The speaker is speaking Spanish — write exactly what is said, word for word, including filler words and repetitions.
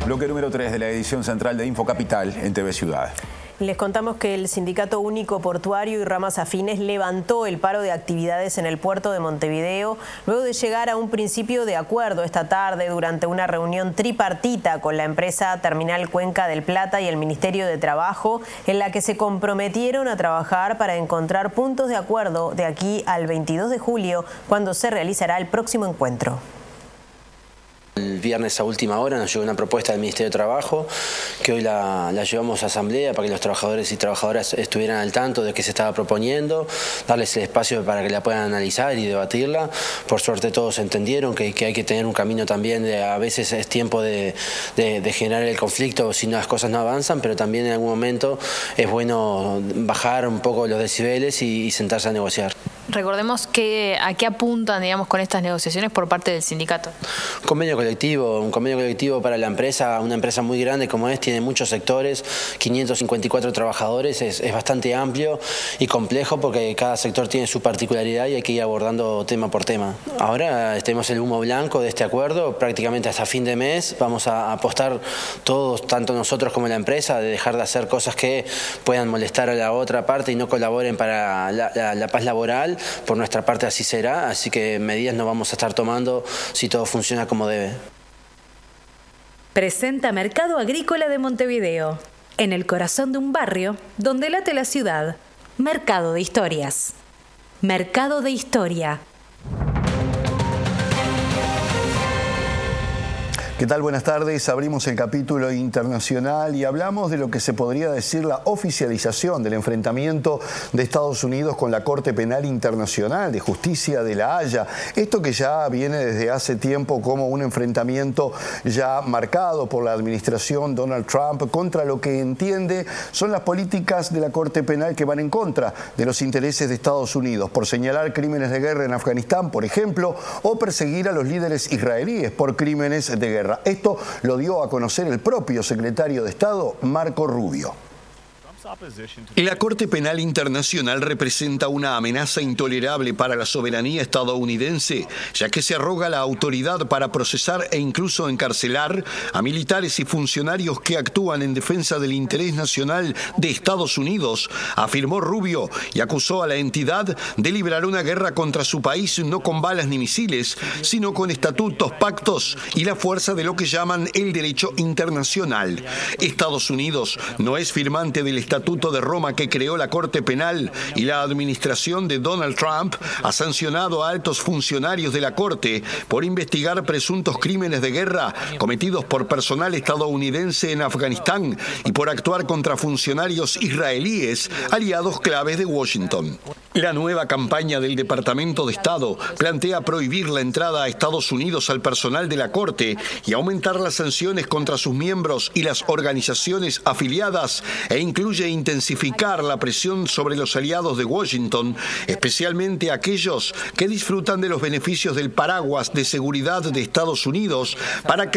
Bloque número tres de la edición central de Infocapital en T V Ciudad. Les contamos que el Sindicato Único Portuario y ramas afines levantó el paro de actividades en el puerto de Montevideo luego de llegar a un principio de acuerdo esta tarde durante una reunión tripartita con la empresa Terminal Cuenca del Plata y el Ministerio de Trabajo, en la que se comprometieron a trabajar para encontrar puntos de acuerdo de aquí al veintidós de julio, cuando se realizará el próximo encuentro. El viernes a última hora nos llegó una propuesta del Ministerio de Trabajo que hoy la, la llevamos a asamblea para que los trabajadores y trabajadoras estuvieran al tanto de qué se estaba proponiendo, darles el espacio para que la puedan analizar y debatirla. Por suerte todos entendieron que, que hay que tener un camino también, de, a veces es tiempo de, de, de generar el conflicto si las cosas no avanzan, pero también en algún momento es bueno bajar un poco los decibeles y, y sentarse a negociar. Recordemos que a qué apuntan, digamos, con estas negociaciones por parte del sindicato. Convenio colectivo, un convenio colectivo para la empresa, una empresa muy grande como es, tiene muchos sectores, quinientos cincuenta y cuatro trabajadores, es, es bastante amplio y complejo porque cada sector tiene su particularidad y hay que ir abordando tema por tema. Ahora tenemos el humo blanco de este acuerdo, prácticamente hasta fin de mes vamos a apostar todos, tanto nosotros como la empresa, de dejar de hacer cosas que puedan molestar a la otra parte y no colaboren para la, la, la paz laboral. Por nuestra parte así será, así que medidas no vamos a estar tomando si todo funciona como debe. Presenta Mercado Agrícola de Montevideo, en el corazón de un barrio donde late la ciudad. Mercado de Historias. Mercado de Historia. ¿Qué tal? Buenas tardes. Abrimos el capítulo internacional y hablamos de lo que se podría decir la oficialización del enfrentamiento de Estados Unidos con la Corte Penal Internacional de Justicia de La Haya. Esto que ya viene desde hace tiempo como un enfrentamiento ya marcado por la administración Donald Trump contra lo que entiende son las políticas de la Corte Penal que van en contra de los intereses de Estados Unidos, por señalar crímenes de guerra en Afganistán, por ejemplo, o perseguir a los líderes israelíes por crímenes de guerra. Esto lo dio a conocer el propio secretario de Estado, Marco Rubio. La Corte Penal Internacional representa una amenaza intolerable para la soberanía estadounidense, ya que se arroga la autoridad para procesar e incluso encarcelar a militares y funcionarios que actúan en defensa del interés nacional de Estados Unidos, afirmó Rubio, y acusó a la entidad de librar una guerra contra su país no con balas ni misiles, sino con estatutos, pactos y la fuerza de lo que llaman el derecho internacional. Estados Unidos no es firmante del Estatuto Estatuto de Roma que creó la Corte Penal, y la administración de Donald Trump ha sancionado a altos funcionarios de la Corte por investigar presuntos crímenes de guerra cometidos por personal estadounidense en Afganistán y por actuar contra funcionarios israelíes, aliados claves de Washington. La nueva campaña del Departamento de Estado plantea prohibir la entrada a Estados Unidos al personal de la Corte y aumentar las sanciones contra sus miembros y las organizaciones afiliadas, e incluye intensificar la presión sobre los aliados de Washington, especialmente aquellos que disfrutan de los beneficios del paraguas de seguridad de Estados Unidos, para que